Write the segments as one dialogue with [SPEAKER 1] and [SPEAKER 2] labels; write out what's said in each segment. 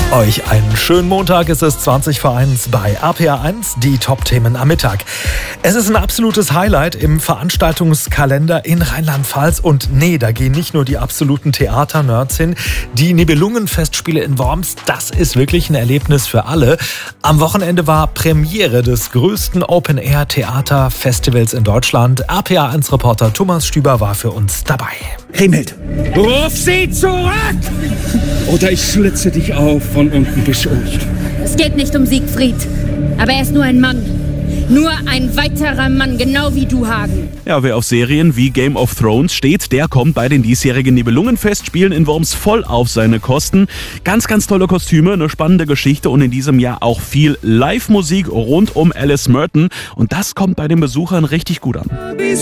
[SPEAKER 1] Euch einen schönen Montag, es ist 20 vor 1 bei RPA1, die Top-Themen am Mittag. Es ist ein absolutes Highlight im Veranstaltungskalender in Rheinland-Pfalz. Und nee, da gehen nicht nur die absoluten Theater-Nerds hin. Die Nibelungenfestspiele in Worms, das ist wirklich ein Erlebnis für alle. Am Wochenende war Premiere des größten Open-Air-Theater-Festivals in Deutschland. RPA1-Reporter Thomas Stüber war für uns dabei.
[SPEAKER 2] Remelt, ruf sie zurück! Oder ich schlitze dich auf von unten bis oben.
[SPEAKER 3] Es geht nicht um Siegfried, aber er ist nur ein Mann. Nur ein weiterer Mann, genau wie du, Hagen.
[SPEAKER 4] Ja, wer auf Serien wie Game of Thrones steht, der kommt bei den diesjährigen Nibelungenfestspielen in Worms voll auf seine Kosten. Ganz, ganz tolle Kostüme, eine spannende Geschichte und in diesem Jahr auch viel Live-Musik rund um Alice Merton. Und das kommt bei den Besuchern richtig gut an.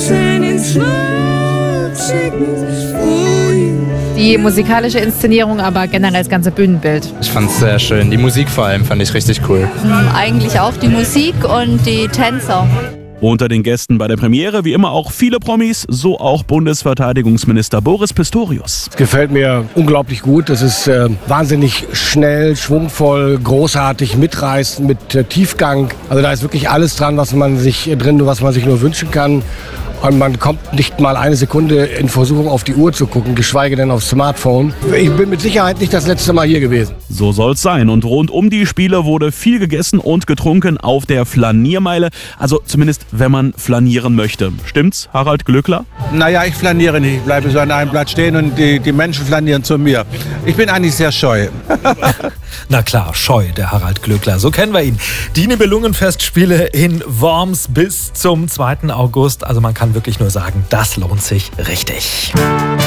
[SPEAKER 5] Die musikalische Inszenierung, aber generell das ganze Bühnenbild.
[SPEAKER 6] Ich fand es sehr schön. Die Musik vor allem fand ich richtig cool.
[SPEAKER 7] Eigentlich auch die Musik und die Tänzer.
[SPEAKER 4] Unter den Gästen bei der Premiere wie immer auch viele Promis, so auch Bundesverteidigungsminister Boris Pistorius.
[SPEAKER 8] Es gefällt mir unglaublich gut. Das ist wahnsinnig schnell, schwungvoll, großartig, mitreißend, mit Tiefgang. Also da ist wirklich alles dran, was man sich nur wünschen kann. Und man kommt nicht mal eine Sekunde in Versuchung, auf die Uhr zu gucken, geschweige denn aufs Smartphone. Ich bin mit Sicherheit nicht das letzte Mal hier gewesen.
[SPEAKER 4] So soll's sein. Und rund um die Spiele wurde viel gegessen und getrunken auf der Flaniermeile. Also zumindest, wenn man flanieren möchte. Stimmt's, Harald Glöckler?
[SPEAKER 9] Naja, ich flaniere nicht. Ich bleibe so an einem Platz stehen und die Menschen flanieren zu mir. Ich bin eigentlich sehr scheu.
[SPEAKER 1] Na klar, scheu, der Harald Glöckler. So kennen wir ihn. Die Nibelungenfestspiele in Worms bis zum 2. August. Also man kann wirklich nur sagen, das lohnt sich richtig.